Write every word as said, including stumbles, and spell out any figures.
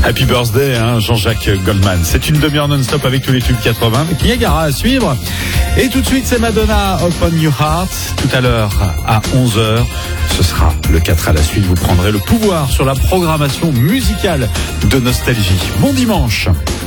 Happy birthday, hein, Jean-Jacques Goldman. C'est une demi-heure non-stop avec tous les tubes quatre-vingts. Niagara à suivre. Et tout de suite, c'est Madonna, Open Your Heart. Tout à l'heure, à onze heures, ce sera le quatre à la suite. Vous prendrez le pouvoir sur la programmation musicale de Nostalgie. Bon dimanche.